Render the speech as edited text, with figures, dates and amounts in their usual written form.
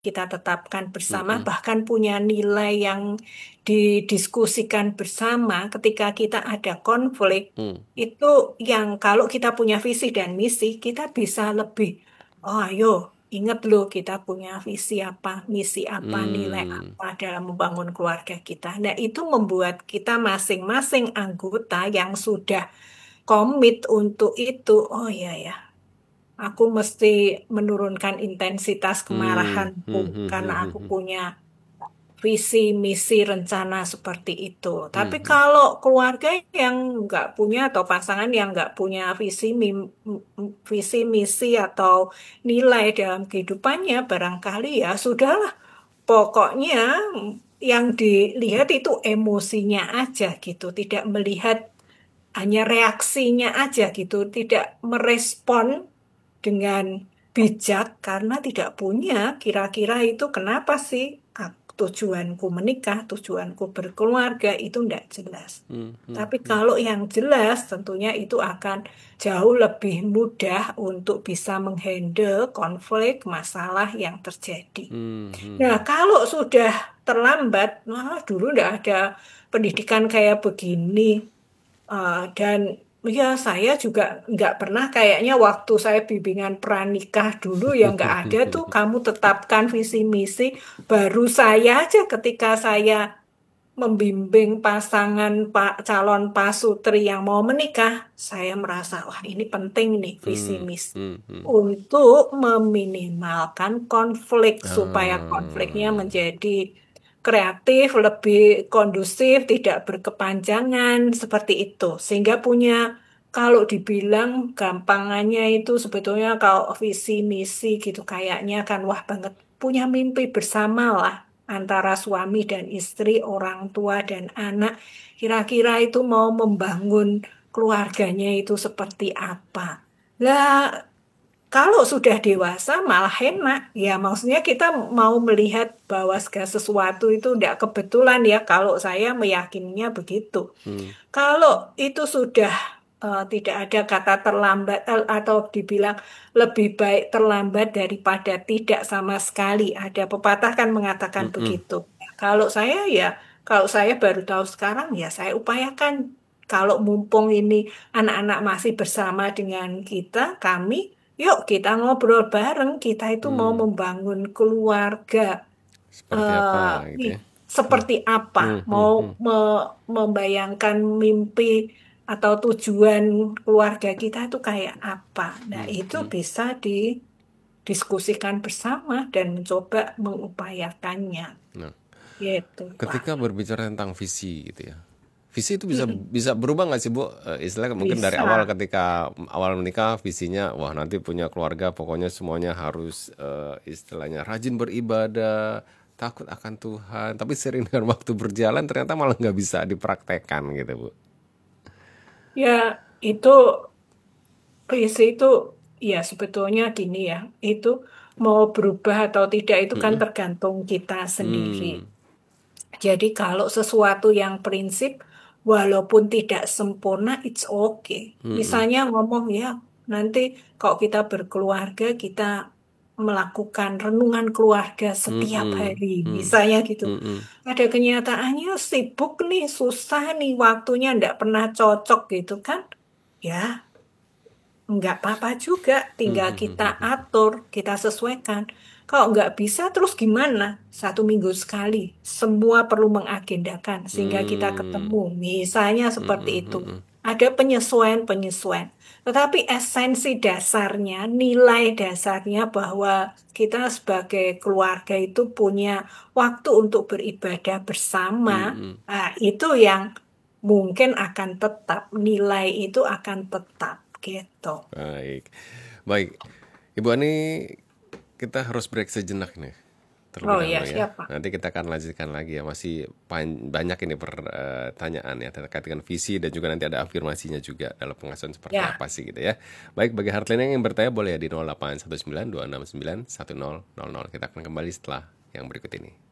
kita tetapkan bersama, Mm-mm. bahkan punya nilai yang didiskusikan bersama ketika kita ada konflik, Mm. itu yang kalau kita punya visi dan misi, kita bisa lebih, oh ayo, ingat loh kita punya visi apa, misi apa, nilai Mm. apa dalam membangun keluarga kita. Nah, itu membuat kita masing-masing anggota yang sudah komit untuk itu, oh iya ya, aku mesti menurunkan intensitas Mm. kemarahanku Mm. Mm. karena aku Mm. punya visi, misi, rencana seperti itu. Tapi Mm. kalau keluarga yang nggak punya atau pasangan yang nggak punya visi, visi, misi atau nilai dalam kehidupannya, barangkali ya sudahlah. Pokoknya yang dilihat itu emosinya aja gitu, tidak melihat hanya reaksinya aja gitu, tidak merespon dengan bijak karena tidak punya kira-kira itu kenapa sih tujuanku menikah, tujuanku berkeluarga itu tidak jelas. Mm. Mm. Tapi Mm. kalau yang jelas tentunya itu akan jauh lebih mudah untuk bisa menghandle konflik masalah yang terjadi. Mm. Mm. Nah, Mm. kalau sudah terlambat, wah dulu tidak ada pendidikan kayak begini. Dan ya saya juga nggak pernah kayaknya waktu saya bimbingan pranikah dulu ya nggak ada tuh kamu tetapkan visi misi. Baru saya aja ketika saya membimbing pasangan Pak calon pasutri yang mau menikah, saya merasa wah ini penting nih visi Mm. misi Mm. Mm. untuk meminimalkan konflik supaya konfliknya Ah. menjadi kreatif, lebih kondusif, tidak berkepanjangan seperti itu. Sehingga punya kalau dibilang gampangannya itu sebetulnya kalau visi misi gitu kayaknya kan wah banget punya mimpi bersama lah antara suami dan istri, orang tua dan anak. Kira-kira itu mau membangun keluarganya itu seperti apa. Lah, kalau sudah dewasa malah enak. Ya, maksudnya kita mau melihat bahwa segala sesuatu itu tidak kebetulan ya. Kalau saya meyakininya begitu. Mm. Kalau itu sudah tidak ada kata terlambat atau dibilang lebih baik terlambat daripada tidak sama sekali. Ada pepatah kan mengatakan Mm. Mm. begitu. Kalau saya ya, kalau saya baru tahu sekarang ya saya upayakan. Kalau mumpung ini anak-anak masih bersama dengan kita, kami, yuk kita ngobrol bareng. Kita itu mau Mm. membangun keluarga Seperti apa eh, gitu ya? Mm. seperti apa, Mm. Mm. mau Mm. membayangkan mimpi atau tujuan keluarga kita itu kayak apa. Nah, Mm. itu Mm. bisa didiskusikan bersama dan mencoba mengupayakannya. Nah, Gitu, Pak. ketika berbicara tentang visi gitu ya, visi itu bisa Mm-mm. bisa berubah nggak sih Bu? Istilahnya mungkin dari awal Bisa. ketika awal menikah visinya, wah nanti punya keluarga pokoknya semuanya harus istilahnya rajin beribadah, takut akan Tuhan. Tapi sering dengan waktu berjalan ternyata malah nggak bisa dipraktekkan gitu Bu. Ya, itu visi itu ya sebetulnya gini ya, itu mau berubah atau tidak itu kan Mm-mm. tergantung kita sendiri. Hmm. Jadi kalau sesuatu yang prinsip, walaupun tidak sempurna, it's okay. Mm-mm. Misalnya ngomong ya, nanti kalau kita berkeluarga, kita melakukan renungan keluarga setiap Mm-mm. hari. Mm. Misalnya gitu. Mm-mm. Ada kenyataannya sibuk nih, susah nih, waktunya nggak pernah cocok gitu kan. Ya, nggak apa-apa juga, tinggal kita atur, kita sesuaikan. Kalau nggak bisa, terus gimana? 1 minggu sekali, semua perlu mengagendakan sehingga kita Hmm. ketemu. Misalnya seperti Mm-mm. itu. Mm-mm. Ada penyesuaian-penyesuaian. Tetapi esensi dasarnya, nilai dasarnya bahwa kita sebagai keluarga itu punya waktu untuk beribadah bersama, Mm-mm. nah, itu yang mungkin akan tetap, nilai itu akan tetap gitu. Baik, baik. Ibu Ani, kita harus break sejenak nih, terlebih Oh ya, dahulu ya. siapa? Nanti kita akan lanjutkan lagi ya. Masih banyak ini pertanyaan ya terkait dengan visi dan juga nanti ada afirmasinya juga dalam pengasuhan seperti Ya. apa sih gitu ya. Baik, bagi Heartline yang bertanya boleh ya di 0819 269 1000. Kita akan kembali setelah yang berikut ini.